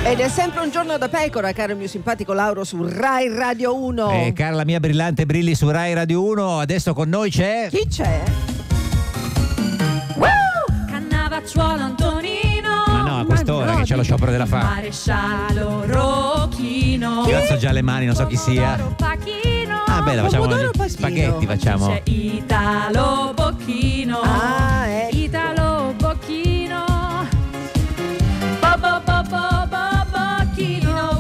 Ed è sempre un giorno da pecora, caro il mio simpatico Lauro, su Rai Radio 1. Cara la mia brillante Brilli su Rai Radio 1. Adesso con noi c'è... Chi c'è? Cannavacciuolo Antonino. Ma no, a quest'ora che c'è lo sciopero della fame. Maresciallo Rocchino. Io alzo già le mani, non so chi sia. Pachino. Ah, bella, facciamo Pomodoro gli spaghetti, facciamo. C'è Italo Bocchino. Ah, ecco. Italo Bocchino. Bocchino.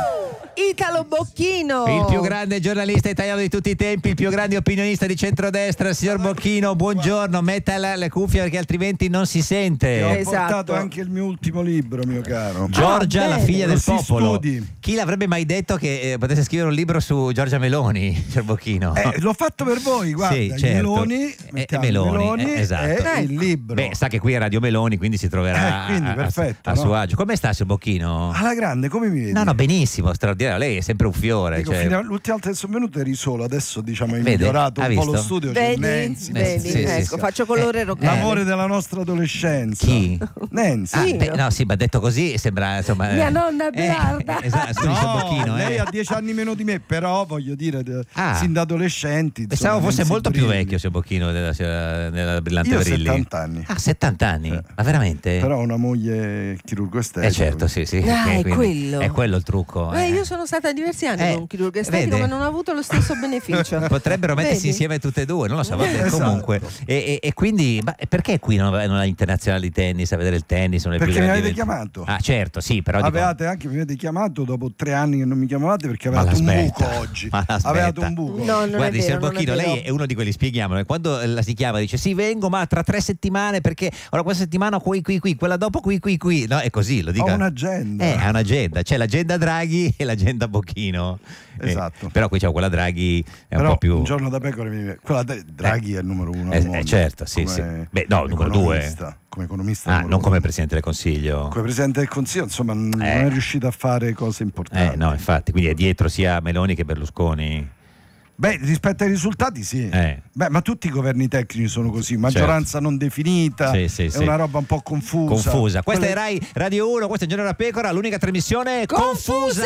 Italo Bocchino. Il più grande giornalista italiano di tutti i tempi, il più grande opinionista di centrodestra, il signor Bocchino. Buongiorno, metta le cuffie perché altrimenti non si sente. Ho Esatto. portato anche il mio ultimo libro, mio caro. Giorgia, la bene. figlia del Si popolo. studi. Chi l'avrebbe mai detto che potesse scrivere un libro su Giorgia Meloni, signor Bocchino? L'ho fatto per voi, guarda, Sì, i certo. Meloni, mettiamo i Meloni, esatto. e il libro. Beh, sa che qui è Radio Meloni, quindi si troverà quindi perfetto, a suo no? agio. Come sta, signor Bocchino? Alla grande, come mi vedi? No, benissimo, straordinario. Lei è sempre un fiore. Dico, Cioè... l'ultima volta che sono venuto eri solo, adesso diciamo hai Vede? migliorato Ha un po' lo visto? studio. C'è Vedi? Nancy, Vedi? sì, Ecco, sì. faccio colore roccare. l'amore della nostra adolescenza. Chi? Nancy. No, sì, ma detto così sembra insomma. Mia nonna Bearda. Esatto, scusi, signor Bocchino. lei ha 10 anni meno di me, però voglio dire, sin da adolescenti. Pensavo insomma, fosse Nancy molto più Brilli. vecchio, signor Bocchino, della brillante Io ho Brilli. 70 anni. Ah, 70 anni? Ma veramente? Però ho una moglie chirurgo estetico. Certo, sì. Ah, è quindi quello. È quello il trucco. Io sono stata diversi anni con un chirurgo estetico, vede? ma non ho avuto lo stesso beneficio. Potrebbero mettersi Vedi? insieme tutte e due, non lo so, vabbè, Esatto. comunque. E quindi, ma perché qui non ha internazionale di tennis a vedere il tennis? Non è Perché più mi grandi avete eventi? chiamato. Ah, certo, sì, però dico- Avevate anche, mi avete chiamato dopo 3 anni che non mi chiamavate perché Ma avevate un l'aspetta, buco oggi. ma l'aspetta. Avevate un buco. No, non Guardi, è signor vero, non è Bocchino, vero. lei è uno di quelli, spieghiamolo. Quando la si chiama dice sì, vengo, ma tra 3 settimane perché ora questa settimana qui, quella dopo qui. No, è così, lo dica. Ho un'agenda. Ha un'agenda, c'è l'agenda Draghi e l'agenda Bocchino. Esatto. Però qui c'è quella Draghi è Però un po' più. un giorno da pecora quella Draghi è il numero uno al mondo. Certo, sì, come sì. Beh, no, numero 2. economista, come economista. Ah, numero non come uno. Presidente del Consiglio. Come Presidente del Consiglio, insomma, non è riuscito a fare cose importanti. No, infatti, quindi è dietro sia Meloni che Berlusconi. Beh, rispetto ai risultati sì. Beh, ma tutti i governi tecnici sono così, maggioranza non definita, Sì, è sì. una roba un po' confusa. Questa è Rai Radio 1, questa è Giorno da Pecora, l'unica trasmissione confusa.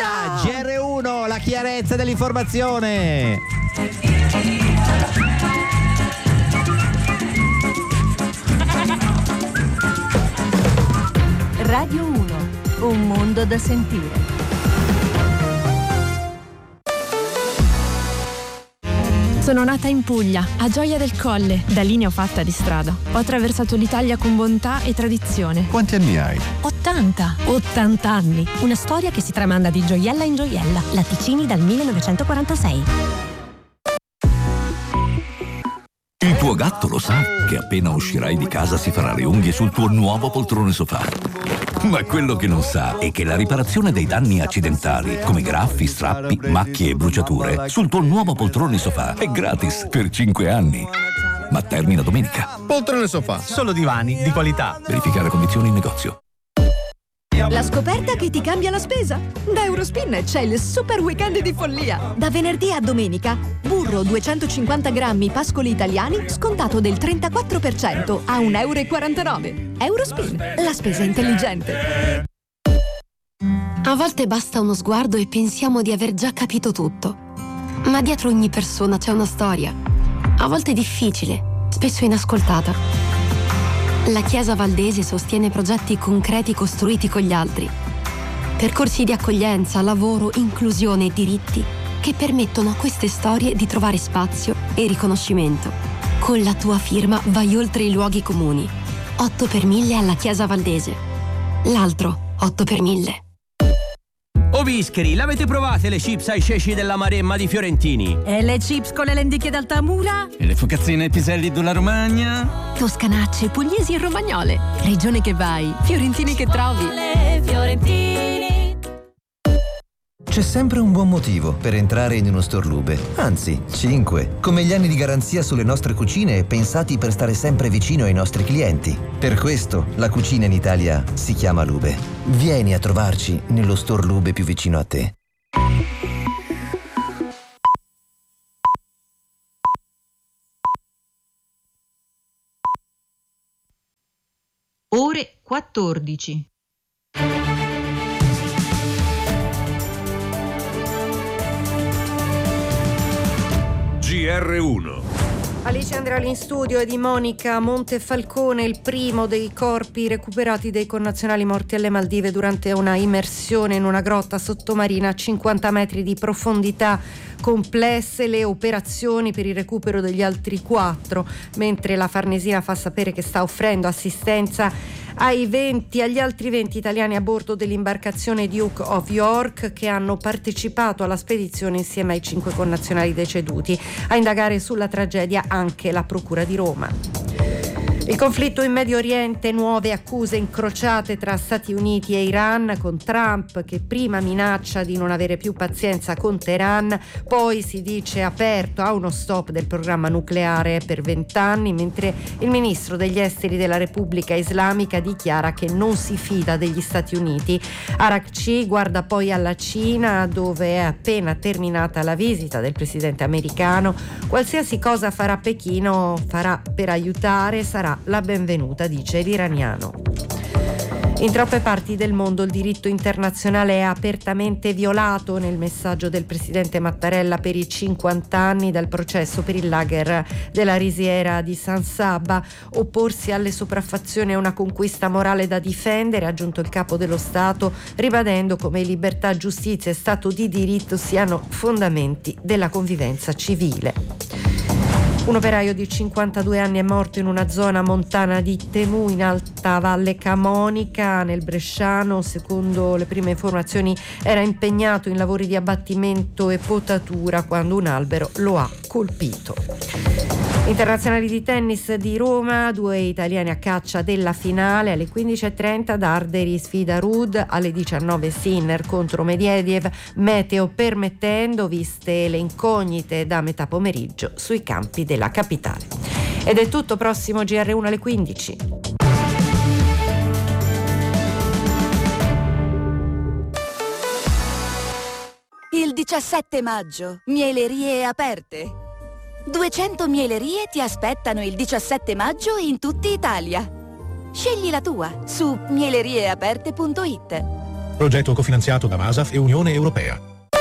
GR1, la chiarezza dell'informazione. Radio 1, un mondo da sentire. Sono nata in Puglia, a Gioia del Colle. Da lì ne ho fatta di strada. Ho attraversato l'Italia con bontà e tradizione. Quanti anni hai? 80 anni. Una storia che si tramanda di gioiella in gioiella. Latticini dal 1946. Il tuo gatto lo sa che appena uscirai di casa si farà le unghie sul tuo nuovo poltrone sofà. Ma quello che non sa è che la riparazione dei danni accidentali, come graffi, strappi, macchie e bruciature, sul tuo nuovo poltrone sofà è gratis per 5 anni. Ma termina domenica. Poltrone sofà, solo divani di qualità. Verificare condizioni in negozio. La scoperta che ti cambia la spesa? Da Eurospin c'è il super weekend di follia. Da venerdì a domenica, burro 250 grammi pascoli italiani scontato del 34% a 1,49 €. Eurospin, la spesa intelligente. A volte basta uno sguardo e pensiamo di aver già capito tutto. Ma dietro ogni persona c'è una storia. A volte difficile, spesso inascoltata. La Chiesa Valdese sostiene progetti concreti costruiti con gli altri. Percorsi di accoglienza, lavoro, inclusione e diritti che permettono a queste storie di trovare spazio e riconoscimento. Con la tua firma vai oltre i luoghi comuni. 8 per 1000 alla Chiesa Valdese. L'altro 8 per 1000. O Bischeri, l'avete provate le chips ai ceci della Maremma di Fiorentini? E le chips con le lenticchie d'Altamura? E le focazzine ai piselli della Romagna? Toscanacce, pugliesi e romagnole. Regione che vai, fiorentini che trovi. C'è sempre un buon motivo per entrare in uno store Lube. Anzi, 5. Come gli anni di garanzia sulle nostre cucine pensati per stare sempre vicino ai nostri clienti. Per questo la cucina in Italia si chiama Lube. Vieni a trovarci nello store Lube più vicino a te. Ore 14. GR1. Alice Andreoli in studio e di Monica Montefalcone, il primo dei corpi recuperati dei connazionali morti alle Maldive durante una immersione in una grotta sottomarina a 50 metri di profondità. Complesse le operazioni per il recupero degli altri 4, mentre la Farnesina fa sapere che sta offrendo assistenza agli altri 20 italiani a bordo dell'imbarcazione Duke of York che hanno partecipato alla spedizione insieme ai 5 connazionali deceduti. A indagare sulla tragedia anche la Procura di Roma. Il conflitto in Medio Oriente, nuove accuse incrociate tra Stati Uniti e Iran, con Trump che prima minaccia di non avere più pazienza con Teheran, poi si dice aperto a uno stop del programma nucleare per 20 anni, mentre il ministro degli esteri della Repubblica Islamica dichiara che non si fida degli Stati Uniti. Arakci guarda poi alla Cina, dove è appena terminata la visita del presidente americano. Qualsiasi cosa farà Pechino farà per aiutare, sarà la benvenuta, dice l'iraniano. In troppe parti del mondo il diritto internazionale è apertamente violato. Nel messaggio del presidente Mattarella per i 50 anni dal processo per il lager della risiera di San Sabba, opporsi alle sopraffazioni è una conquista morale da difendere, ha aggiunto il capo dello Stato, ribadendo come libertà, giustizia e Stato di diritto siano fondamenti della convivenza civile. Un operaio di 52 anni è morto in una zona montana di Temù, in Alta Valle Camonica, nel Bresciano. Secondo le prime informazioni era impegnato in lavori di abbattimento e potatura quando un albero lo ha colpito. Internazionali di tennis di Roma, 2 italiani a caccia della finale. Alle 15.30 Darderi sfida Ruud, alle 19 Sinner contro Medvedev, meteo permettendo, viste le incognite da metà pomeriggio sui campi della capitale. Ed è tutto, prossimo GR1 alle 15. Il 17 maggio, mielerie aperte. 200 mielerie ti aspettano il 17 maggio in tutta Italia. Scegli la tua su mielerieaperte.it. Progetto cofinanziato da Masaf e Unione Europea.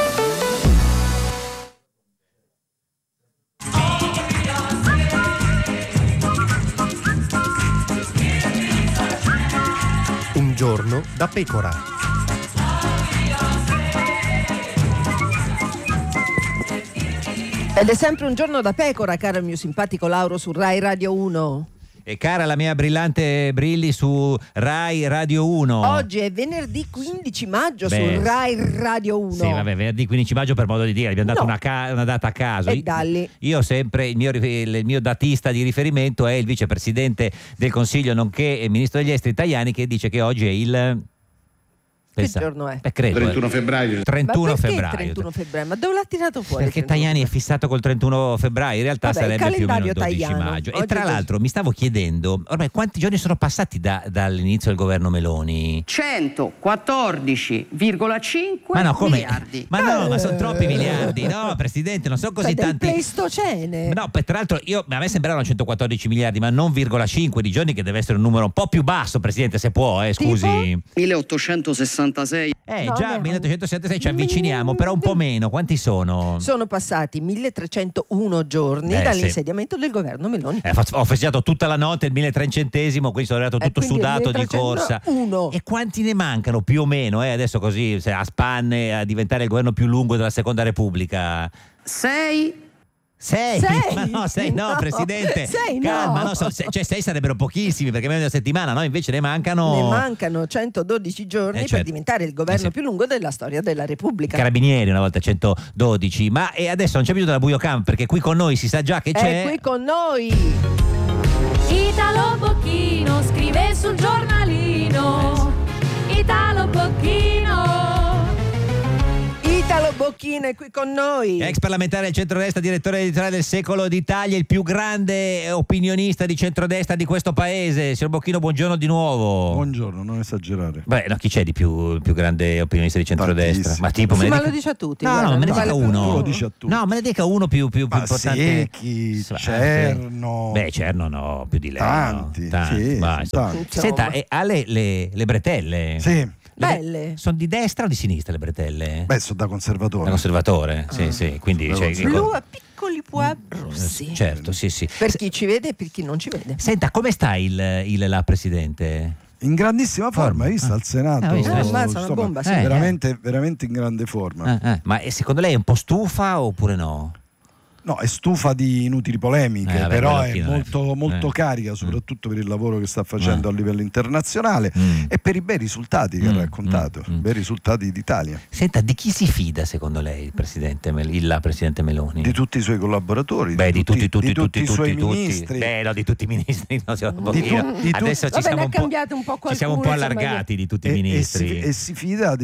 Un giorno da pecora. Ed è sempre un giorno da pecora, caro il mio simpatico Lauro su Rai Radio 1. E cara la mia brillante Brilli su Rai Radio 1. Oggi è venerdì 15 maggio su Rai Radio 1. Sì, vabbè, venerdì 15 maggio per modo di dire, abbiamo dato una data a caso. E dalli. Io sempre, il mio datista di riferimento è il vicepresidente del Consiglio, nonché ministro degli esteri italiani, che dice che oggi è il... Che giorno è? Credo, 31 febbraio. 31 Ma perché febbraio. 31 febbraio? Ma dove l'ha tirato fuori? Perché Tajani è fissato col 31 febbraio, in realtà sarebbe più o meno il 12 Tajano. maggio. Oggi e tra l'altro mi stavo chiedendo, ormai quanti giorni sono passati dall'inizio del governo Meloni? 114,5 miliardi. Ma no, ma sono troppi miliardi. No, Presidente, non sono così tanti. Pleistocene. No, tra l'altro a me sembravano 114 miliardi, ma non 0,5 di giorni, che deve essere un numero un po' più basso, Presidente, se può, scusi. Tipo? 1866. Già 1876 ci avviciniamo, però un po' meno. Quanti sono? Sono passati 1301 giorni dall'insediamento del governo Meloni. Ho festeggiato tutta la notte il 1300esimo, quindi sono arrivato tutto sudato di corsa. E quanti ne mancano più o meno? Adesso così a spanne a diventare il governo più lungo della Seconda Repubblica? 6. 6? Ma no, 6 no, Presidente. 6 calma, no. 6 sarebbero pochissimi, perché meno di una settimana, no? Invece ne mancano 112 giorni per diventare il governo più lungo della storia della Repubblica. Carabinieri una volta 112. Ma adesso non c'è bisogno della Buio Camp, perché qui con noi si sa già che c'è. È qui con noi Italo Bocchino scrive sul giornalino. Italo Bocchino. Italo Bocchino è qui con noi. Ex parlamentare del centrodestra, direttore editoriale del Secolo d'Italia, il più grande opinionista di centrodestra di questo paese. Signor Bocchino, buongiorno di nuovo. Buongiorno, non esagerare. Beh, no, chi c'è di più grande opinionista di centrodestra? Ma lo dice a tutti. No, me ne dica uno. Lo dice a tutti. No, me ne dica uno più importante. Secchi, Cerno. Beh, Cerno no, più di lei. Tanti. Tanti. Senta, ha le bretelle? Sì. Belle. Sono di destra o di sinistra le bretelle? Beh, sono da conservatore. Da conservatore, sì. Quindi blu a piccoli Pois rossi. Certo, sì. Per chi ci vede e per chi non ci vede. Senta, come sta la Presidente? In grandissima forma, hai visto al Senato? Bomba, sì. Veramente in grande forma. Ma secondo lei è un po' stufa oppure no? No, è stufa di inutili polemiche, però è molto carica, soprattutto per il lavoro che sta facendo a livello internazionale e per i bei risultati che ha raccontato, bei risultati d'Italia. Senta, di chi si fida secondo lei la Presidente Meloni? Di tutti i suoi collaboratori, di tutti i suoi ministri. No, di tutti i ministri. No, adesso ci siamo un po' allargati di tutti i ministri. E si fida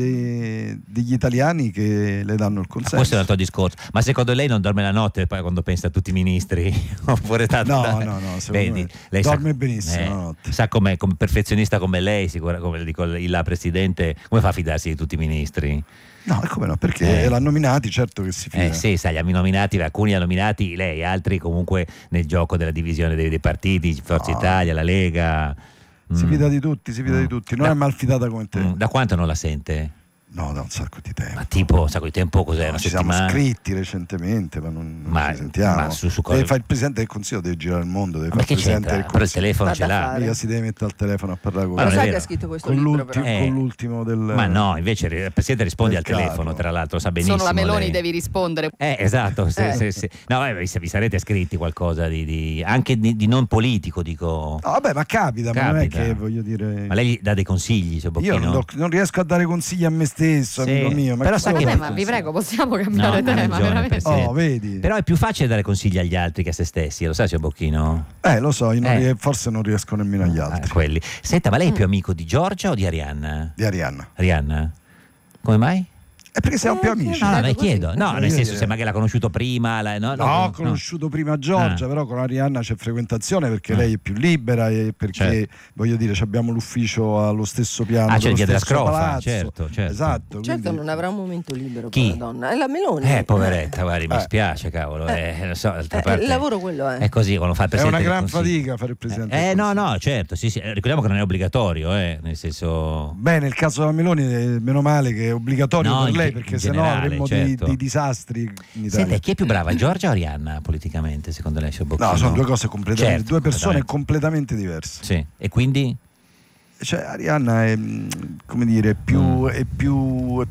degli italiani che le danno il consenso. Questo è un altro discorso. Ma secondo lei non dorme la notte quando pensa a tutti i ministri? Oppure no, vedi, lei dorme benissimo la notte. Sa come perfezionista come lei, come dico la Presidente, come fa a fidarsi di tutti i ministri? No, come no? Perché l'hanno nominati, certo che si fida. Sì, sa, alcuni li ha nominati lei, altri comunque nel gioco della divisione dei partiti, Forza Italia, la Lega. Si fida di tutti, non è malfidata come te. Da quanto non la sente? No, da un sacco di tempo. Ma tipo, un sacco di tempo cos'è? Ci siamo scritti recentemente, ma non ci sentiamo. Ma su cosa? Il Presidente del Consiglio deve girare il mondo, deve fare il Presidente del Consiglio. Il telefono ce l'ha. Mica si deve mettere al telefono a parlare con lo sai che ha scritto questo libro, con l'ultimo del... Ma no, invece il Presidente risponde al telefono, tra l'altro, lo sa benissimo. Sono la Meloni, devi rispondere. Esatto, sì. No, vi sarete scritti qualcosa anche di non politico, dico. No, vabbè, ma capita, ma non è che voglio dire... Ma lei gli dà dei consigli, Io non riesco a dare consigli a me stesso, amico mio. Però ma vi prego, possiamo cambiare tema, veramente. Vedi. Però è più facile dare consigli agli altri che a se stessi, lo sai, signor Bocchino? Lo so, io forse non riesco nemmeno agli altri. Quelli. Senta, ma lei è più amico di Giorgia o di Arianna? Di Arianna. Arianna? Come mai? È perché siamo più amici. No, le chiedo. No, nel senso, se magari l'ha conosciuto prima. Ho conosciuto prima Giorgia, però con Arianna c'è frequentazione perché lei è più libera e perché, voglio dire, abbiamo l'ufficio allo stesso piano. C'è il via della Scrofa, palazzo. certo. Esatto. Certo, non avrà un momento libero con la donna. È la Meloni. Poveretta, guardi, mi spiace, cavolo. Lo so, d'altra parte, il lavoro quello è. È così, quando fa il Presidente. È una gran fatica fare il Presidente. No, certo, sì. Ricordiamo che non è obbligatorio, nel senso. Beh, nel caso della Meloni, meno male che è obbligatorio per lei, perché sennò avremmo dei disastri in Italia. Senta, chi è più brava, Giorgia o Arianna politicamente, secondo lei, signor Bocchino? No, sono due cose completamente, due persone completamente diverse. Sì, e quindi? Cioè, Arianna è, come dire, è più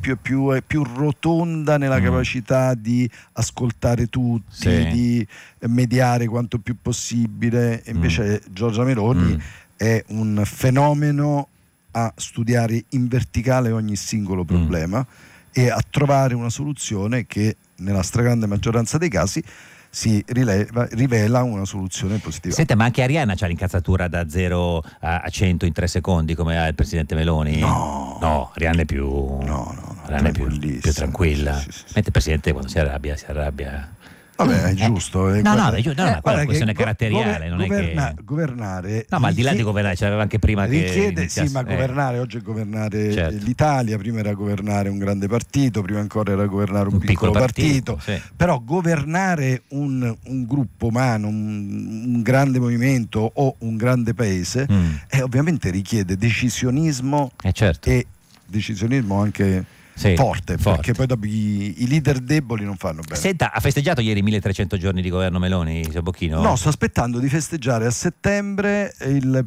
rotonda nella capacità di ascoltare tutti, di mediare quanto più possibile. E invece Giorgia Meloni è un fenomeno a studiare in verticale ogni singolo problema e a trovare una soluzione che nella stragrande maggioranza dei casi si rivela una soluzione positiva. Senta, ma anche Arianna c'ha l'incazzatura da 0 a 100 in 3 secondi come ha il Presidente Meloni? No, Arianna è più Arianna è più tranquilla. Sì. Mentre il Presidente quando si arrabbia. Vabbè, è giusto. È una questione caratteriale, non è che governare. No, ma al di là di governare, c'aveva anche prima richiede, ma governare oggi è governare l'Italia, prima era governare un grande partito, prima ancora era governare un piccolo partito. Però governare un gruppo umano, un grande movimento o un grande paese ovviamente richiede decisionismo e decisionismo anche forte, perché poi dopo i leader deboli non fanno bene. Senta, ha festeggiato ieri 1300 giorni di governo Meloni, signor Bocchino? No, sto aspettando di festeggiare a settembre il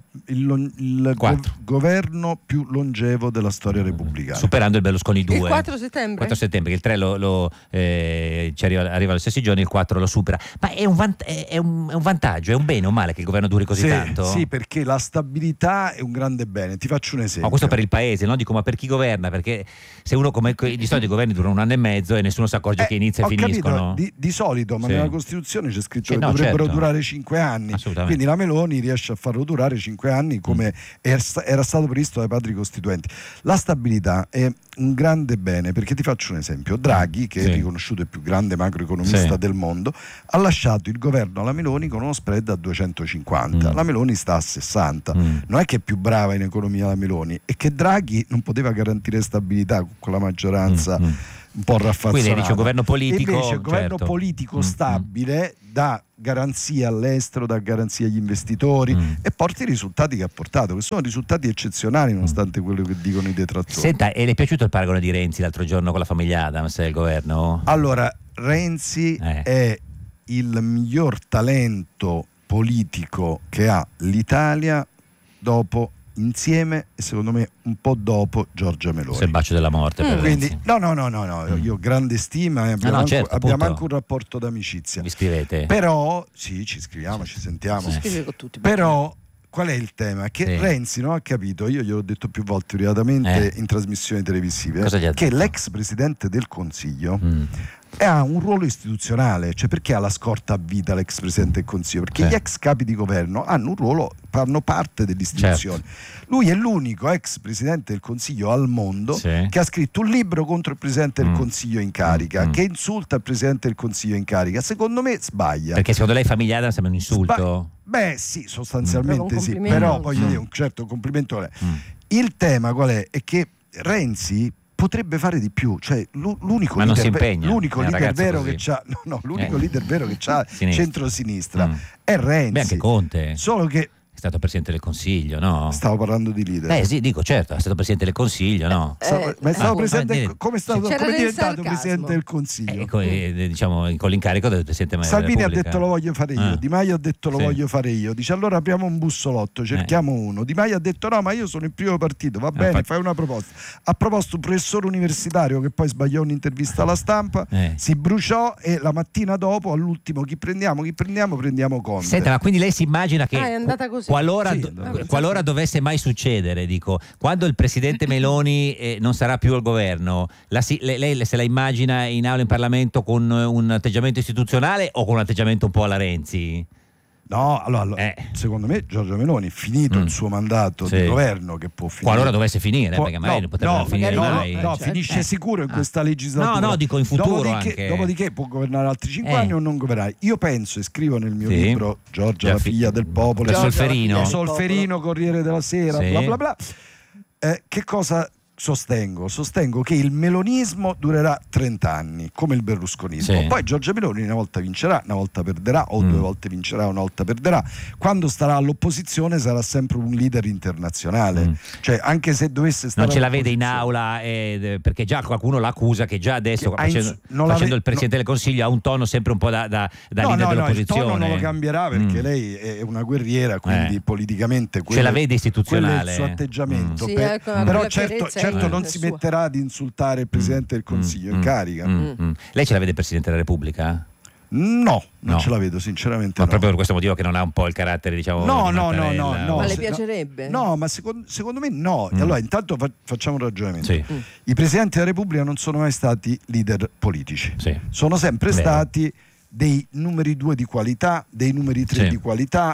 governo più longevo della storia repubblicana, superando il Berlusconi 2 il 4 settembre. 4 settembre, il 3 ci arriva agli stessi giorni, il 4 lo supera. Ma è un vantaggio, è un bene o male che il governo duri così tanto? Sì, perché la stabilità è un grande bene. Ti faccio un esempio. Ma questo per il paese, non dico, ma per chi governa, perché se uno come di solito i governi durano 1 anno e mezzo e nessuno si accorge che inizia e finiscono. Di solito, ma nella Costituzione c'è scritto che dovrebbero durare 5 anni. Quindi la Meloni riesce a farlo durare 5 anni come era stato previsto dai padri costituenti. La stabilità è un grande bene, perché ti faccio un esempio. Draghi, che è riconosciuto il più grande macroeconomista del mondo, ha lasciato il governo alla Meloni con uno spread a 250. La Meloni sta a 60. Non è che è più brava in economia la Meloni, è che Draghi non poteva garantire stabilità con la maggioranza un po' raffazzonata. Quindi dice un governo politico. Invece il governo politico stabile dà garanzia all'estero, dà garanzia agli investitori e porta i risultati che ha portato, che sono risultati eccezionali nonostante quello che dicono i detrattori. Senta, e le è piaciuto il paragone di Renzi l'altro giorno con la famiglia Adams e il governo? Allora, Renzi è il miglior talento politico che ha l'Italia dopo, insieme e secondo me un po' dopo Giorgia Meloni. Se il bacio della morte per quindi no, io ho grande stima e abbiamo anche un rapporto d'amicizia. Vi scrivete? Però sì, ci scriviamo, ci sentiamo. Si scrive con tutti. Però qual è il tema? Che Renzi non ha capito, io gliel'ho detto più volte privatamente in trasmissioni televisive, che l'ex presidente del Consiglio ha un ruolo istituzionale, cioè perché ha la scorta a vita l'ex presidente del Consiglio? Perché gli ex capi di governo hanno un ruolo, fanno parte dell'istituzione. Lui è l'unico ex presidente del Consiglio al mondo che ha scritto un libro contro il presidente del Consiglio in carica, che insulta il presidente del Consiglio in carica. Secondo me sbaglia. Perché secondo lei famiglia Adams sembra un insulto? Beh sì, sostanzialmente sì, però voglio dire un certo complimento. Il tema qual è? È che Renzi potrebbe fare di più, cioè l'unico leader vero che c'ha, l'unico leader vero che c'ha centrosinistra è Renzi. Beh, anche Conte. Solo che è stato presidente del Consiglio, no? Stavo parlando di leader. Sì, dico, certo, è stato presidente del Consiglio, no? Ma è stato presidente, come è diventato presidente del Consiglio? Diciamo con l'incarico del presidente della Salvini Repubblica. ha detto lo voglio fare io, Di Maio ha detto lo voglio fare io, dice allora apriamo un bussolotto, cerchiamo uno. Di Maio ha detto no, ma io sono il primo partito, va bene, fai una proposta. Ha proposto un professore universitario che poi sbagliò un'intervista alla Stampa, si bruciò e la mattina dopo all'ultimo chi prendiamo Conte. Senta, ma quindi lei si immagina che è andata così. Qualora dovesse mai succedere, dico, quando il presidente Meloni non sarà più al governo, lei se la immagina in aula in Parlamento con un atteggiamento istituzionale o con un atteggiamento un po' alla Renzi? No, allora secondo me Giorgia Meloni, finito il suo mandato di governo, che può finire. Qualora dovesse finire, perché magari non potrebbe finire mai. Finisce sicuro in questa legislatura. No, dico in futuro dopodiché può governare altri 5 anni o non governare. Io penso e scrivo nel mio libro Giorgia, la figlia del popolo, Solferino, Corriere della Sera, bla bla bla. Che cosa sostengo che il melonismo durerà 30 anni come il berlusconismo, poi Giorgia Meloni una volta vincerà, una volta perderà, o 2 volte vincerà, una volta perderà. Quando starà all'opposizione sarà sempre un leader internazionale, cioè anche se dovesse stare non ce la vede in aula, perché già qualcuno l'accusa che già adesso facendo il presidente del Consiglio ha un tono sempre un po' da leader dell'opposizione. Il tono non lo cambierà perché lei è una guerriera, quindi politicamente ce la vede istituzionale, quello è il suo atteggiamento. Però certo non si metterà ad insultare il presidente del Consiglio in carica. Lei ce la vede Presidente della Repubblica? No, non ce la vedo sinceramente. Ma proprio per questo motivo che non ha un po' il carattere, diciamo, no. Ma le piacerebbe? No, ma secondo me no. Allora intanto facciamo un ragionamento. I presidenti della Repubblica non sono mai stati leader politici, sono sempre stati dei numeri 2 di qualità, dei numeri 3 di qualità,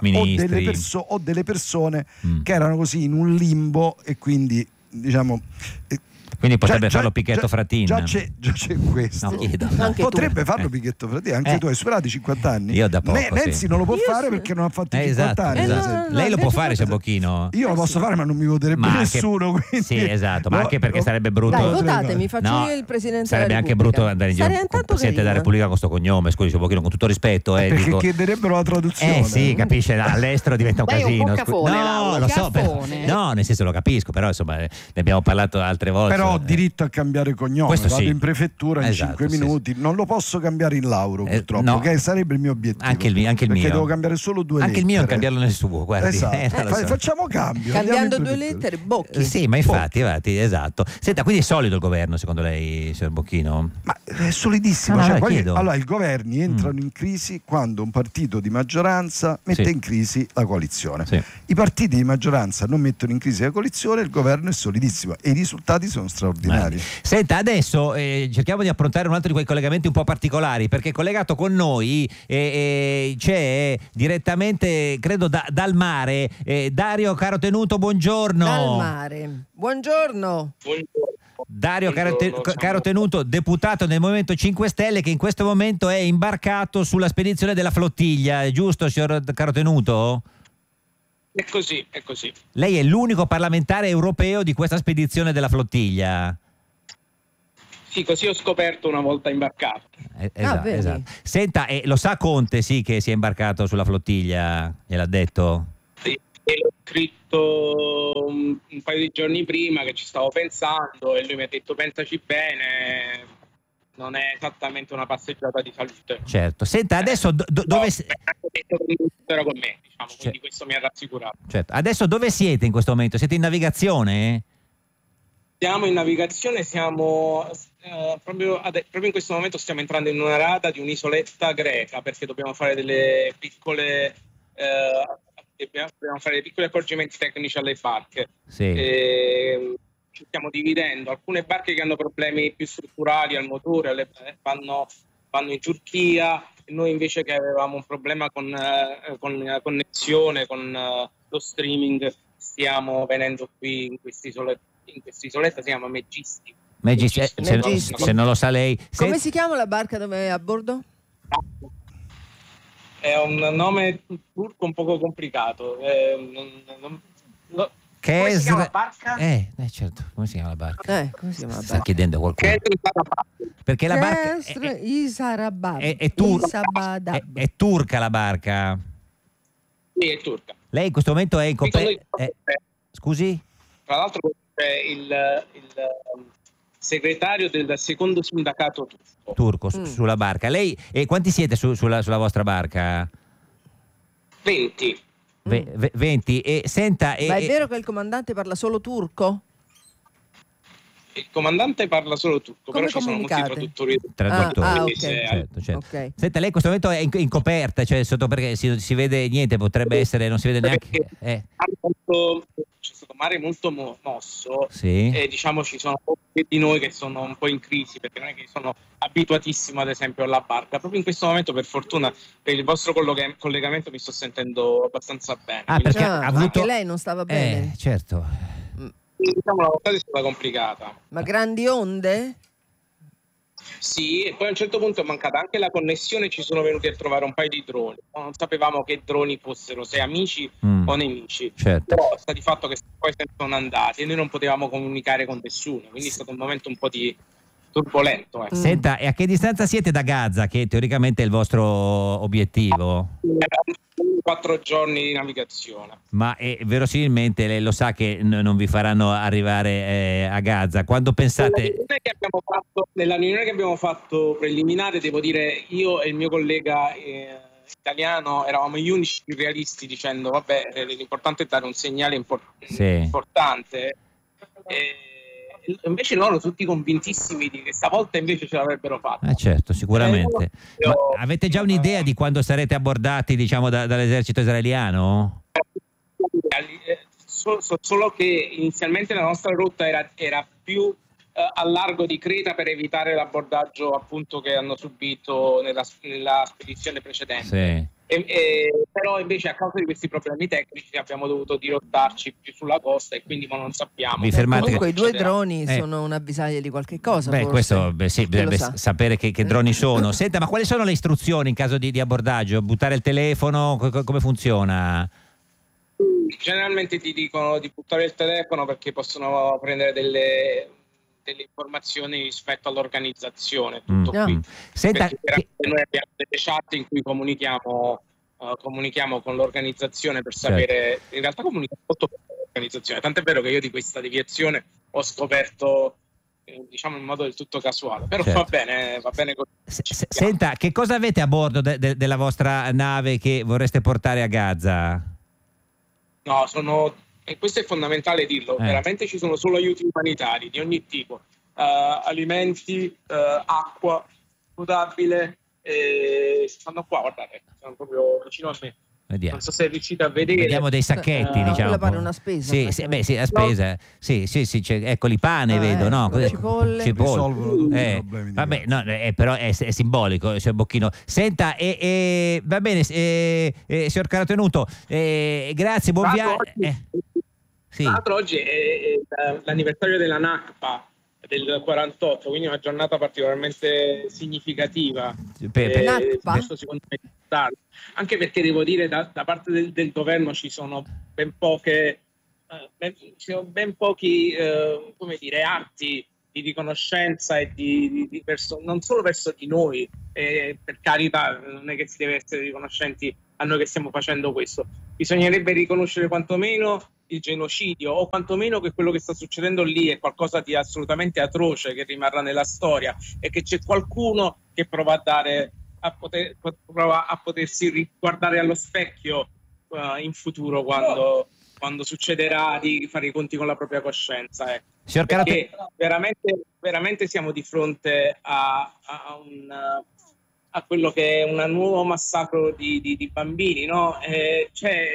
o delle persone che erano così in un limbo, e quindi diciamo quindi potrebbe farlo Pichetto Fratin. Già c'è questo. Potrebbe farlo Pichetto Fratin. Anche tu hai superato i 50 anni. Io da poco. Renzi non lo può fare perché non ha fatto i 50 anni. Esatto. Lei lo può fare, Bocchino? Io lo posso fare, ma non mi voterebbe nessuno. Quindi... Sì, esatto. Ma anche perché sarebbe brutto. Dai, votatemi, faccio io il presidente della Repubblica. Sarebbe anche brutto andare in giro con il presidente della Repubblica con questo cognome. Scusi, Bocchino, con tutto rispetto. Perché chiederebbero la traduzione. Sì, capisce. All'estero diventa un casino. No, lo so. No, nel senso lo capisco, però insomma ne abbiamo parlato altre volte. Però ho diritto a cambiare cognome, vado in prefettura in 5 minuti, non lo posso cambiare in Lauro purtroppo, che sarebbe il mio obiettivo. Anche il mio. Perché devo cambiare solo 2 lettere. Anche il mio è cambiarlo nel suo, guardi. Esatto. Facciamo cambio. Cambiando 2 lettere, Bocchi. Sì, ma infatti, esatto. Senta, quindi è solido il governo secondo lei, signor Bocchino? Ma è solidissimo. Allora i governi entrano in crisi quando un partito di maggioranza mette in crisi la coalizione. I partiti di maggioranza non mettono in crisi la coalizione, il governo è solidissimo e i risultati sono straordinari. Senta, adesso cerchiamo di approntare un altro di quei collegamenti un po' particolari, perché collegato con noi c'è direttamente, credo dal mare, Dario Carotenuto, buongiorno. Dal mare, buongiorno. Dario Carotenuto, deputato del Movimento 5 Stelle, che in questo momento è imbarcato sulla spedizione della flottiglia, è giusto, signor Carotenuto? È così. Lei è l'unico parlamentare europeo di questa spedizione della flottiglia. Sì, così ho scoperto una volta imbarcato. Esatto. Senta, lo sa Conte, che si è imbarcato sulla flottiglia? Gliel'ha detto? Sì, l'ho scritto un paio di giorni prima che ci stavo pensando e lui mi ha detto pensaci bene, non è esattamente una passeggiata di salute. Certo. Senta, adesso dove era con me, diciamo, quindi questo mi ha rassicurato. Certo. Adesso dove siete in questo momento? Siete in navigazione? Siamo in navigazione, siamo proprio in questo momento stiamo entrando in una rada di un'isoletta greca, perché dobbiamo fare delle piccole dobbiamo fare dei piccoli accorgimenti tecnici alle barche. Sì. Ci stiamo dividendo, alcune barche che hanno problemi più strutturali al motore vanno in Turchia, e noi invece che avevamo un problema con la connessione, con lo streaming, stiamo venendo qui in quest'isoletta, si chiama Megisti. Se non lo sa lei. Come si chiama la barca dove è a bordo? È un nome turco un poco complicato. Come si chiama la barca? Certo, come si chiama la barca? Come si chiama la barca? Sta chiedendo qualcuno. Perché la barca è turca la barca. Sì, è turca. Lei in questo momento è in Scusi? Tra l'altro c'è il segretario del secondo sindacato turco sulla barca. Lei quanti siete sulla vostra barca? 20. 20. E senta, ma è vero che il comandante parla solo turco? Il comandante parla solo turco, però ci sono molti traduttori. Okay. Certo. Okay. Senta, lei in questo momento è in coperta, cioè sotto, perché si vede niente, potrebbe essere, non si vede neanche. C'è stato mare molto mosso, sì. E diciamo ci sono pochi di noi che sono un po' in crisi, perché non è che sono abituatissimo ad esempio alla barca. Proprio in questo momento, per fortuna, per il vostro collegamento mi sto sentendo abbastanza bene. Perché anche lei non stava bene? Certo. Diciamo la volta è stata complicata. Ma grandi onde? Sì, e poi a un certo punto è mancata anche la connessione, ci sono venuti a trovare un paio di droni. Non sapevamo che droni fossero, se amici o nemici. Certo. Però sta di fatto che poi se ne sono andati e noi non potevamo comunicare con nessuno, quindi è stato un momento un po' di turbolento. Senta, e a che distanza siete da Gaza, che teoricamente è il vostro obiettivo? 4 giorni di navigazione. Ma verosimilmente lei lo sa che non vi faranno arrivare a Gaza. Quando pensate... Nella riunione che abbiamo fatto preliminare, devo dire, io e il mio collega italiano eravamo gli unici realisti, dicendo vabbè, l'importante è dare un segnale importante. Invece loro tutti convintissimi di che stavolta invece ce l'avrebbero fatta. Certo, sicuramente. Ma avete già un'idea di quando sarete abbordati, diciamo, dall'esercito israeliano? Solo che inizialmente la nostra rotta era più a largo di Creta, per evitare l'abbordaggio appunto che hanno subito nella spedizione precedente. Sì. Però invece a causa di questi problemi tecnici abbiamo dovuto dirottarci più sulla costa, e quindi non sappiamo. Comunque i 2 droni sono un'avvisaglia di qualche cosa. Questo bisognerebbe sapere che droni sono. Senta, ma quali sono le istruzioni in caso di abbordaggio? Buttare il telefono? Come funziona? Generalmente ti dicono di buttare il telefono, perché possono prendere delle informazioni rispetto all'organizzazione. Tutto qui. Senta, noi abbiamo delle chat in cui comunichiamo con l'organizzazione per sapere. In realtà comunichiamo molto con l'organizzazione, tant'è vero che io di questa deviazione ho scoperto diciamo in modo del tutto casuale, però va bene così. Senta, che cosa avete a bordo della vostra nave che vorreste portare a Gaza? No, e questo è fondamentale dirlo, veramente ci sono solo aiuti umanitari di ogni tipo, alimenti, acqua potabile, stanno qua, guardate, sono proprio vicino a me. Vediamo. Non so se riuscite a vedere. Vediamo dei sacchetti, diciamo. Quella pare una spesa. Sì, la spesa. Sì, eccoli, pane, vedo, no? Cipolle. Vabbè, no, però è simbolico, il bocchino. Senta, va bene, signor Caratenuto, grazie, buon viaggio. Tra l'altro oggi è l'anniversario della Nakba del 48, quindi una giornata particolarmente significativa. Adesso secondo me anche perché devo dire da parte del governo ci sono ben pochi come dire, atti di riconoscenza e non solo verso di noi, per carità, non è che si deve essere riconoscenti a noi che stiamo facendo questo, bisognerebbe riconoscere quantomeno il genocidio, o quantomeno che quello che sta succedendo lì è qualcosa di assolutamente atroce che rimarrà nella storia, e che c'è qualcuno che prova a potersi riguardare allo specchio in futuro quando succederà, di fare i conti con la propria coscienza. Perché veramente siamo di fronte a quello che è un nuovo massacro di bambini, no? C'è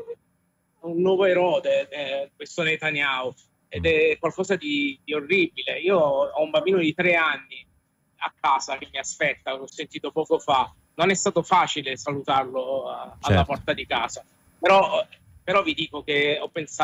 un nuovo erode, questo Netanyahu, ed è qualcosa di orribile. Io ho un bambino di 3 anni a casa che mi aspetta, l'ho sentito poco fa. Non è stato facile salutarlo alla porta di casa, però vi dico che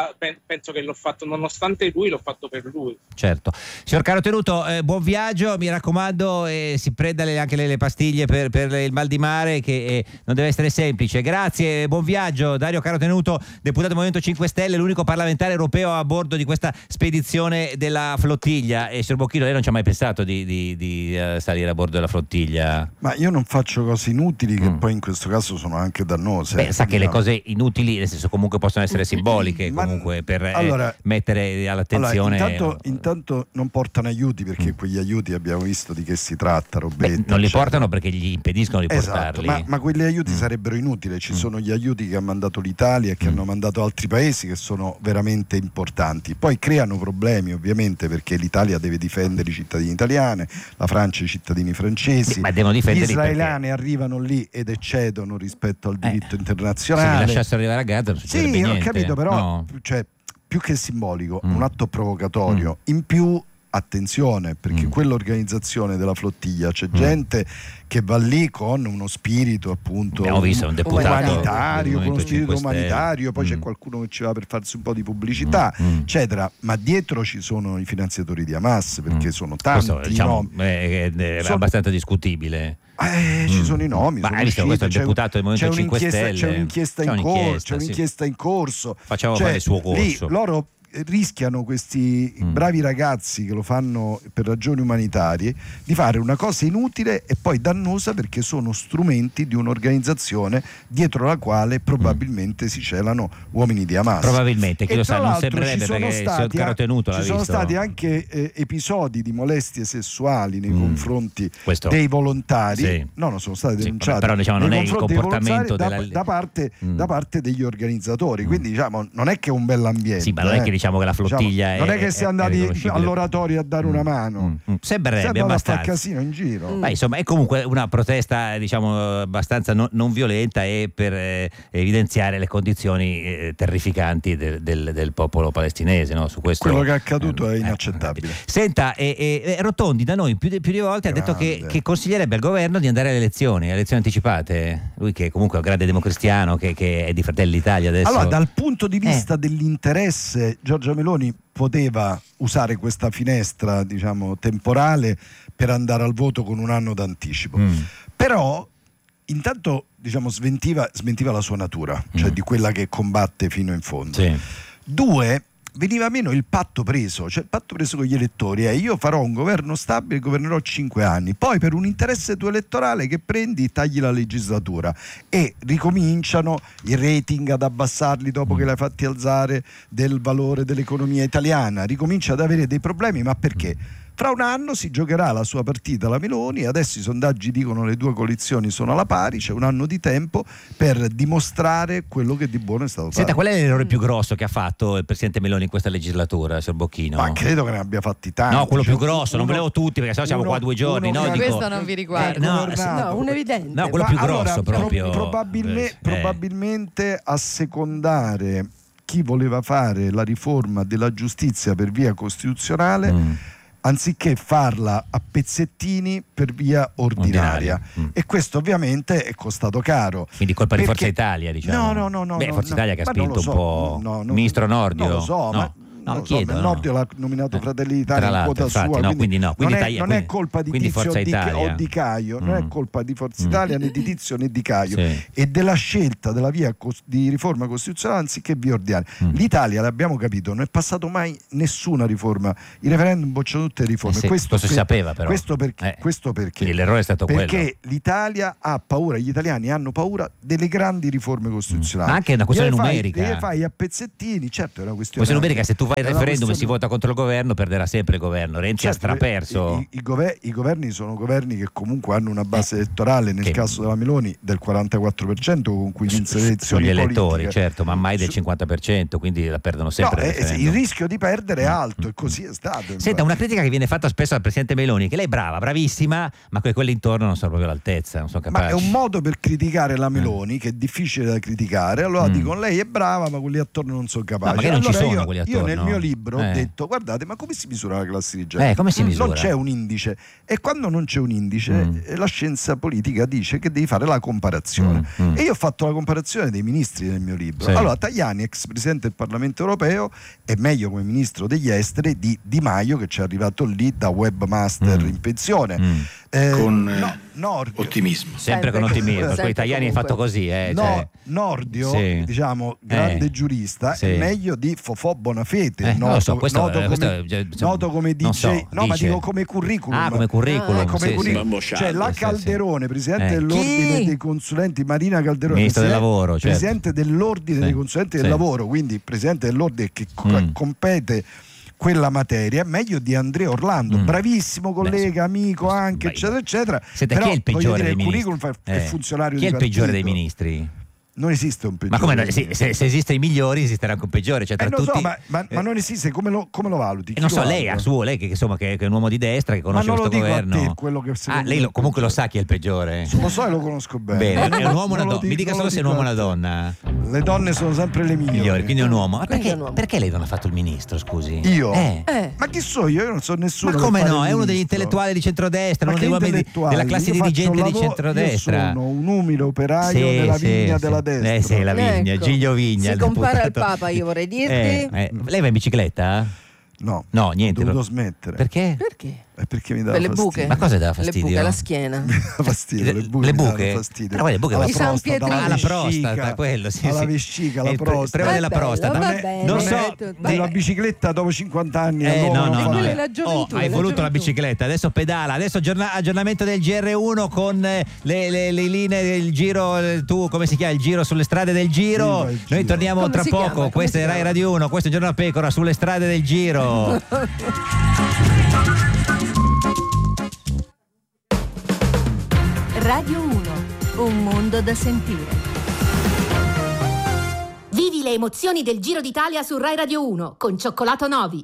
penso che l'ho fatto, nonostante lui, l'ho fatto per lui. Certo. Signor Carotenuto, buon viaggio, mi raccomando, si prenda anche le pastiglie per il mal di mare, che non deve essere semplice. Grazie, buon viaggio. Dario Carotenuto, deputato del Movimento 5 Stelle, l'unico parlamentare europeo a bordo di questa spedizione della flottiglia. E signor Bocchino, lei non ci ha mai pensato di salire a bordo della flottiglia? Ma io non faccio cose inutili, che poi in questo caso sono anche dannose. Beh, sa che le cose inutili, nel senso, comunque possono essere simboliche, comunque per mettere all'attenzione. Intanto non portano aiuti, perché quegli aiuti abbiamo visto di che si tratta, Robetti. Non li portano perché gli impediscono di portarli. Ma quegli aiuti sarebbero inutili. Ci sono gli aiuti che ha mandato l'Italia e che hanno mandato altri paesi, che sono veramente importanti. Poi creano problemi, ovviamente, perché l'Italia deve difendere i cittadini italiani, la Francia i cittadini francesi, ma devono difenderli, gli israeliani arrivano lì ed eccedono rispetto al diritto internazionale. Se li lasciassero arrivare a Gaza non succederebbe niente. Ho capito, però cioè, più che simbolico, un atto provocatorio. In più, attenzione, perché quell'organizzazione della flottiglia c'è gente che va lì con uno spirito, appunto, un umanitario, con uno spirito umanitario, poi c'è qualcuno che ci va per farsi un po' di pubblicità, eccetera, ma dietro ci sono i finanziatori di Hamas, perché sono tanti. Questo, diciamo, è abbastanza discutibile. Ci sono i nomi, ma hai visto, questo è il deputato del Movimento 5 Stelle. C'è un'inchiesta in corso. Facciamo fare il suo corso. Lì loro rischiano, questi bravi ragazzi che lo fanno per ragioni umanitarie, di fare una cosa inutile e poi dannosa, perché sono strumenti di un'organizzazione dietro la quale probabilmente si celano uomini di Hamas. Probabilmente, chi lo sa, non sembrerebbe, perché il signor Carotenuto l'ha visto. Ci sono stati anche episodi di molestie sessuali nei confronti dei volontari. No, non sono stati denunciati. Però diciamo non è il comportamento da parte degli organizzatori. Quindi diciamo non è che è un bell'ambiente. Sì, ma non è che diciamo che la flottiglia non è che si è andati all'oratorio a dare una mano. Sembrerebbe abbastanza. Far casino in giro. Ma insomma è comunque una protesta, diciamo, abbastanza non violenta, e per evidenziare le condizioni terrificanti del popolo palestinese, no? Su questo, quello che è accaduto è inaccettabile. Senta, Rotondi da noi più di volte ha detto che consiglierebbe al governo di andare alle elezioni anticipate. Lui, che comunque è un grande democristiano, che è di Fratelli d'Italia adesso. Allora, dal punto di vista dell'interesse, Giorgia Meloni poteva usare questa finestra, diciamo, temporale per andare al voto con un anno d'anticipo. Però intanto, diciamo, smentiva la sua natura, cioè di quella che combatte fino in fondo. Sì. 2, veniva meno il patto preso, cioè il patto preso con gli elettori è: io farò un governo stabile, governerò 5 anni, poi per un interesse tuo elettorale che prendi, tagli la legislatura, e ricominciano i rating ad abbassarli dopo che l'hai fatti alzare del valore dell'economia italiana, ricomincia ad avere dei problemi. Ma perché? Fra un anno si giocherà la sua partita la Meloni, adesso i sondaggi dicono le due coalizioni sono alla pari, c'è un anno di tempo per dimostrare quello che di buono è stato fatto. Senta, qual è l'errore più grosso che ha fatto il presidente Meloni in questa legislatura, signor Bocchino? Ma credo che ne abbia fatti tanti. No, quello più grosso, non volevo tutti, perché sennò siamo qua 2 giorni. No, questo non vi riguarda. Un evidente. No, quello più grosso proprio. Probabilmente a secondare chi voleva fare la riforma della giustizia per via costituzionale, anziché farla a pezzettini per via ordinaria. E questo ovviamente è costato caro. Quindi colpa di Forza Italia, diciamo. No. Forza Italia che ha spinto un po'. Ministro Nordio. Non lo so, Nordio l'ha nominato Fratelli d'Italia in quota sua, quindi non è colpa di Tizio o di Caio, non è colpa di Forza Italia né di Tizio né di Caio, e della scelta della via di riforma costituzionale anziché via ordinaria. L'Italia, l'abbiamo capito, non è passato mai nessuna riforma, i referendum bocciano tutte le riforme. Questo si sapeva, però. Questo perché l'errore è stato perché l'Italia ha paura, gli italiani hanno paura delle grandi riforme costituzionali. Ma anche è una questione numerica. Le fai a pezzettini, certo è una questione numerica. Se tu fai il referendum e si vota contro il governo, perderà sempre il governo. Renzi ha straperso. I governi sono governi che comunque hanno una base elettorale, nel caso della Meloni del 44%, con cui vinse le elezioni sugli elettori, politiche. certo, ma mai del 50%, quindi la perdono sempre. Il rischio di perdere è alto, e così è stato. Senta, una critica che viene fatta spesso al presidente Meloni, che lei è brava, bravissima, ma quelli intorno non sono proprio all'altezza, non sono capaci. Ma è un modo per criticare la Meloni che è difficile da criticare. Allora dicono lei è brava, ma quelli attorno non sono capaci. Ma non ci sono quelli attorno. Io nel mio libro ho detto: guardate, ma come si misura la classe dirigente? Come si misura? Non c'è un indice, e quando non c'è un indice la scienza politica dice che devi fare la comparazione. E io ho fatto la comparazione dei ministri nel mio libro. Allora, Tajani, ex presidente del Parlamento europeo, è meglio come ministro degli esteri di Di Maio, che ci è arrivato lì da webmaster in pensione. Con ottimismo, sempre con ottimismo. Con gli italiani è fatto così. Nordio, diciamo, grande giurista, è meglio di Fofò Bonafete, noto come DJ, ma dico come curriculum. Come curriculum. Cioè la Calderone, presidente dell'ordine dei consulenti, Marina Calderone, ministro del lavoro, presidente dell'ordine dei consulenti del lavoro, quindi presidente dell'ordine che compete quella materia, meglio di Andrea Orlando, bravissimo collega, amico anche, eccetera eccetera. Però, chi è il peggiore dei ministri? Il curriculum è funzionario chi di è il peggiore dei ministri? Non esiste un peggiore. Ma come se esistono i migliori, esisterà anche un peggiore. Cioè, tra tutti... ma non esiste, come lo valuti? Non so, lei che insomma che è un uomo di destra, che conosce questo governo. A te, quello che lei comunque lo sa chi è il peggiore. Lo so e lo conosco bene. È un uomo o una donna? Mi dica solo se è un uomo o una donna. Le donne sono sempre le migliori. Quindi è un uomo. Ma perché lei non ha fatto il ministro, scusi? Io? Ma chi so io? Io non so nessuno. Ma come no? È uno degli intellettuali di centrodestra, uno degli uomini della classe dirigente di centrodestra. Io sono un umile operaio della vigna della destra. La Vigna, Giglio Vigna. Si compara al Papa, io vorrei dirti. Lei va in bicicletta? No, niente. Ho dovuto smettere. Perché? Perché mi dava fastidio. Buche. Ma cosa dava fastidio? Le buche alla schiena. Mi dava fastidio, le buche. Le buche? Mi fastidio. Però le buche di San Pietrino. La prostata, quello, sì. Alla vescica, la prostata. Il problema della prostata. Non so, la bicicletta dopo 50 anni. No. Hai voluto la bicicletta, adesso pedala. Adesso aggiornamento del GR1 con le linee del giro. Tu come si chiama? Il giro sulle strade del giro. Noi torniamo tra poco. Questa è Rai Radio 1. Questo è Giorno da Pecora sulle strade del giro. Radio 1, un mondo da sentire. Vivi le emozioni del Giro d'Italia su Rai Radio 1 con Cioccolato Novi.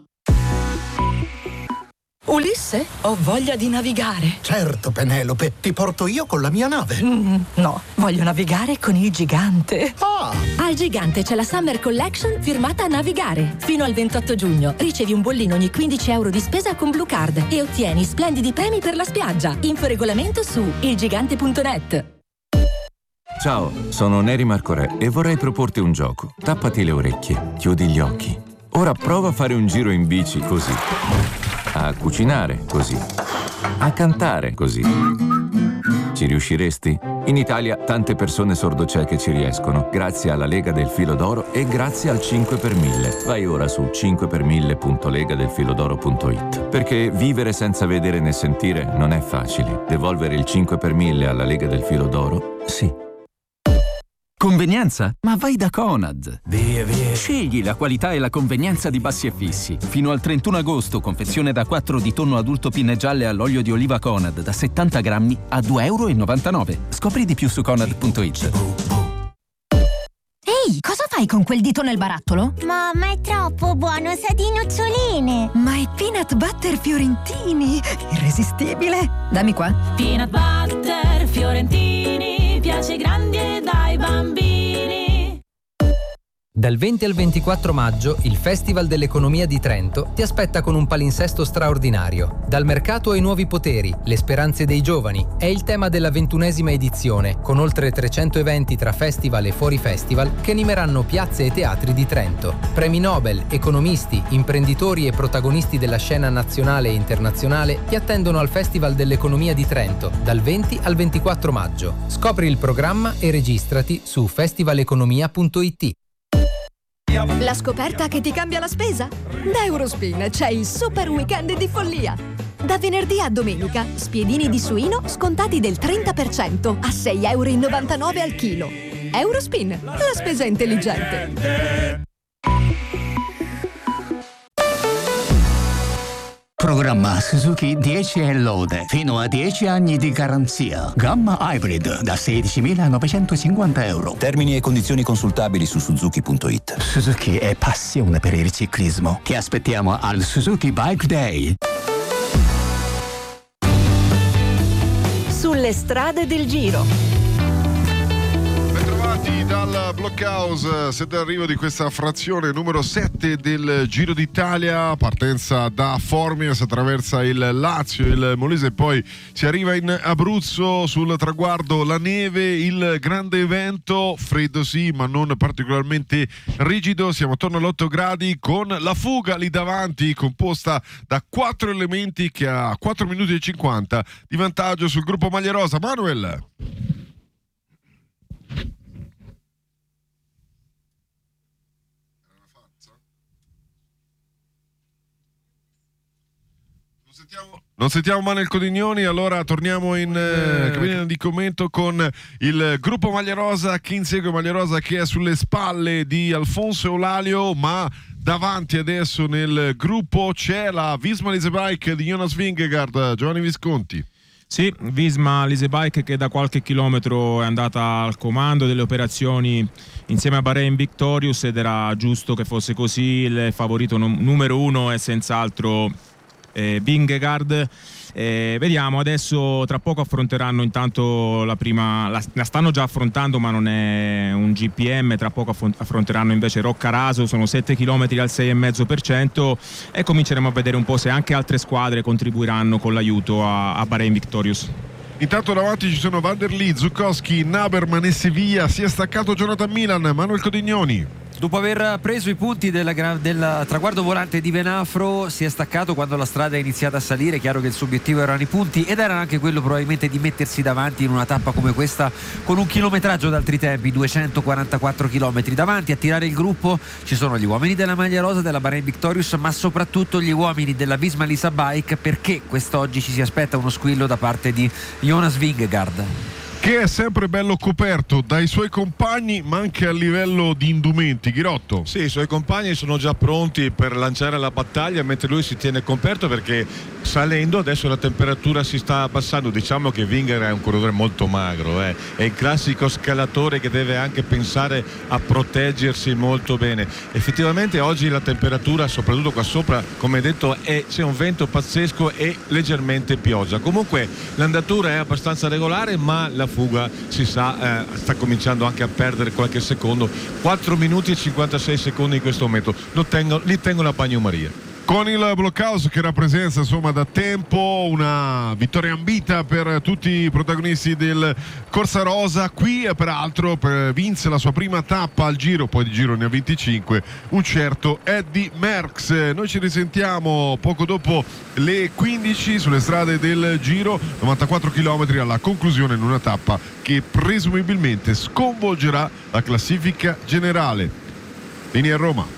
Ulisse, ho voglia di navigare. Certo, Penelope, ti porto io con la mia nave. No, voglio navigare con il Gigante. Al Gigante c'è la Summer Collection firmata Navigare. Fino al 28 giugno ricevi un bollino ogni 15 euro di spesa con Blue Card e ottieni splendidi premi per la spiaggia. Info regolamento su ilgigante.net. Ciao, sono Neri Marco Re e vorrei proporti un gioco. Tappati le orecchie, chiudi gli occhi. Ora prova a fare un giro in bici così. A cucinare così. A cantare così. Ci riusciresti? In Italia tante persone sordocieche ci riescono, grazie alla Lega del Filo d'Oro e grazie al 5 per 1000. Vai ora su 5per1000.legadelfilodoro.it. Perché vivere senza vedere né sentire non è facile. Devolvere il 5 per 1000 alla Lega del Filo d'Oro, sì. Convenienza? Ma vai da Conad. Via. Scegli la qualità e la convenienza di Bassi e Fissi. Fino al 31 agosto, confezione da 4 di tonno adulto pinne gialle all'olio di oliva Conad da 70 grammi a €2,99. Scopri di più su conad.it. Ehi, cosa fai con quel dito nel barattolo? Mamma, è troppo buono, sa di noccioline. Ma è peanut butter fiorentini, irresistibile. Dammi qua. Peanut butter fiorentini, piace grandi e dai bambini. Dal 20 al 24 maggio il Festival dell'Economia di Trento ti aspetta con un palinsesto straordinario. Dal mercato ai nuovi poteri, le speranze dei giovani è il tema della 21ª edizione, con oltre 300 eventi tra festival e fuori festival che animeranno piazze e teatri di Trento. Premi Nobel, economisti, imprenditori e protagonisti della scena nazionale e internazionale ti attendono al Festival dell'Economia di Trento dal 20 al 24 maggio. Scopri il programma e registrati su festivaleconomia.it. La scoperta che ti cambia la spesa? Da Eurospin c'è il super weekend di follia. Da venerdì a domenica, spiedini di suino scontati del 30% a €6,99 al chilo. Eurospin, la spesa intelligente. Programma Suzuki 10 e lode, fino a 10 anni di garanzia. Gamma Hybrid da €16.950. Termini e condizioni consultabili su Suzuki.it. Suzuki è passione per il ciclismo. Ti aspettiamo al Suzuki Bike Day. Sulle strade del Giro. Dal Blockhouse, siete all'arrivo di questa frazione numero 7 del Giro d'Italia, partenza da Formia, si attraversa il Lazio, il Molise e poi si arriva in Abruzzo. Sul traguardo la neve, il grande evento, freddo sì ma non particolarmente rigido, siamo attorno all'8 gradi con la fuga lì davanti composta da 4 elementi che ha 4 minuti e 50 di vantaggio sul gruppo Maglia Rosa. Manuel. Non sentiamo Manuel Codignoni, allora torniamo in cabina di commento con il gruppo Maglia Rosa. Chi insegue Maglia Rosa che è sulle spalle di Alfonso Eulalio, ma davanti adesso nel gruppo c'è la Visma Lease Bike di Jonas Vingegaard. Giovanni Visconti. Sì, Visma Lease Bike che da qualche chilometro è andata al comando delle operazioni insieme a Bahrain Victorious ed era giusto che fosse così. Il favorito numero 1 è senz'altro Vingegaard. Vediamo adesso, tra poco affronteranno intanto la stanno già affrontando ma non è un GPM, tra poco affronteranno invece Roccaraso, sono 7 km al 6,5% e cominceremo a vedere un po' se anche altre squadre contribuiranno con l'aiuto a Bahrain Victorious. Intanto davanti ci sono Van der Lee, Zuccoschi, Naberman e Sevilla. Si è staccato Jonathan Milan. Manuel Codignoni. Dopo aver preso i punti del traguardo volante di Venafro si è staccato quando la strada è iniziata a salire. Chiaro che il suo obiettivo erano i punti ed era anche quello probabilmente di mettersi davanti in una tappa come questa con un chilometraggio d'altri tempi, 244 km. Davanti a tirare il gruppo ci sono gli uomini della Maglia Rosa, della Bahrain Victorious, ma soprattutto gli uomini della Visma Lease Bike, perché quest'oggi ci si aspetta uno squillo da parte di Jonas Vingegaard, che è sempre bello coperto dai suoi compagni ma anche a livello di indumenti. Ghirotto. Sì, i suoi compagni sono già pronti per lanciare la battaglia mentre lui si tiene coperto, perché salendo adesso la temperatura si sta abbassando. Diciamo che Vingegaard è un corridore molto magro, è il classico scalatore che deve anche pensare a proteggersi molto bene. Effettivamente oggi la temperatura, soprattutto qua sopra, come detto, c'è un vento pazzesco e leggermente pioggia. Comunque l'andatura è abbastanza regolare, ma la fuga si sa sta cominciando anche a perdere qualche secondo. 4 minuti e 56 secondi in questo momento li tengo la bagnomaria. Con il Blockhouse che rappresenta insomma da tempo una vittoria ambita per tutti i protagonisti del Corsa Rosa. Qui peraltro vinse la sua prima tappa al Giro, poi di Giro ne ha 25, un certo Eddy Merckx. Noi ci risentiamo poco dopo le 15 sulle strade del Giro, 94 km alla conclusione in una tappa che presumibilmente sconvolgerà la classifica generale. Linea a Roma.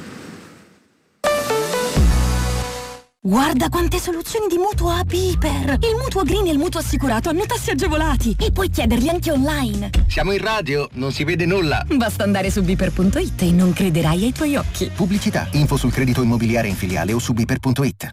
Guarda quante soluzioni di mutuo a Piper! Il mutuo green e il mutuo assicurato hanno tassi agevolati e puoi chiederli anche online. Siamo in radio, non si vede nulla. Basta andare su Piper.it e non crederai ai tuoi occhi. Pubblicità, info sul credito immobiliare in filiale o su Piper.it.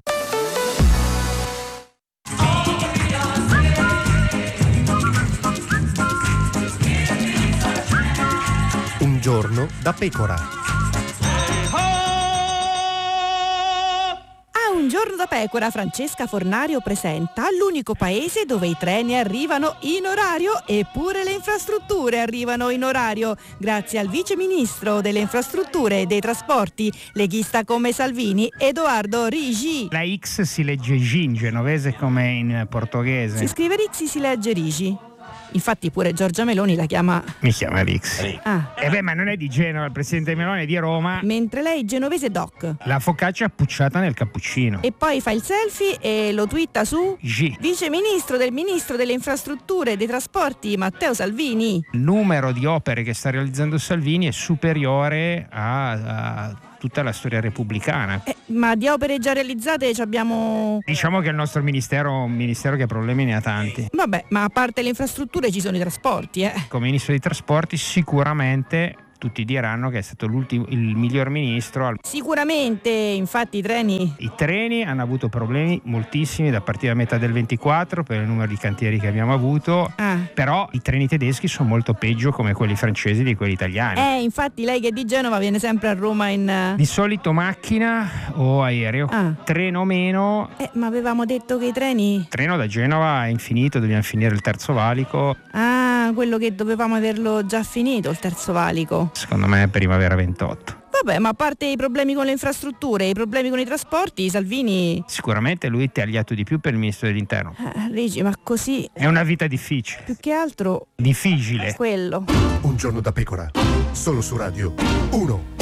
Un giorno da pecora. Un giorno da da Pecora, Francesca Fornario presenta l'unico paese dove i treni arrivano in orario e pure le infrastrutture arrivano in orario, grazie al vice ministro delle infrastrutture e dei trasporti, leghista come Salvini, Edoardo Rigi. La X si legge G in genovese come in portoghese. Si scrive Rixi, si legge Rigi. Infatti pure Giorgia Meloni la chiama... Mi chiama Rix. Ah. Ma non è di Genova, il presidente Meloni è di Roma. Mentre lei genovese Doc. La focaccia pucciata nel cappuccino. E poi fa il selfie e lo twitta su... G. Vice ministro del ministro delle infrastrutture e dei trasporti Matteo Salvini. Il numero di opere che sta realizzando Salvini è superiore a tutta la storia repubblicana. Ma di opere già realizzate abbiamo... Diciamo che il nostro ministero è un ministero che problemi ne ha tanti. Vabbè, ma a parte le infrastrutture ci sono i trasporti, Come ministro dei trasporti sicuramente tutti diranno che è stato il miglior ministro. Sicuramente, infatti I treni hanno avuto problemi moltissimi da partire da metà del 24 per il numero di cantieri che abbiamo avuto, però i treni tedeschi sono molto peggio come quelli francesi di quelli italiani. Infatti lei che è di Genova viene sempre a Roma Di solito macchina o aereo, treno meno. Ma avevamo detto che i treni... Il treno da Genova è infinito, dobbiamo finire il terzo valico. Quello che dovevamo averlo già finito, il terzo valico. Secondo me è primavera 28. Vabbè, ma a parte i problemi con le infrastrutture e i problemi con i trasporti, Salvini... Sicuramente lui è tagliato di più per il ministro dell'interno. Rigi, ma così... È una vita difficile. Più che altro... Difficile. Quello. Un giorno da pecora, solo su Radio 1.